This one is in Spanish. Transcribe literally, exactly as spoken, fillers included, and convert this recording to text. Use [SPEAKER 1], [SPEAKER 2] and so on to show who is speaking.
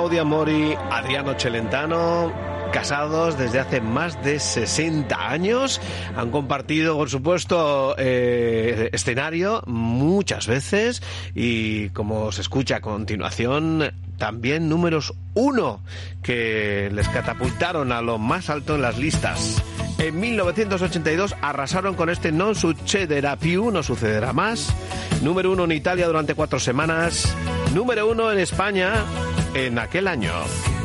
[SPEAKER 1] Claudia Mori, Adriano Celentano, casados desde hace más de sesenta años. Han compartido, por supuesto, eh, escenario muchas veces y, como se escucha a continuación, también números uno que les catapultaron a lo más alto en las listas. En mil novecientos ochenta y dos arrasaron con este Non succederà più, no sucederá más. Número uno en Italia durante cuatro semanas. Número uno en España en aquel año.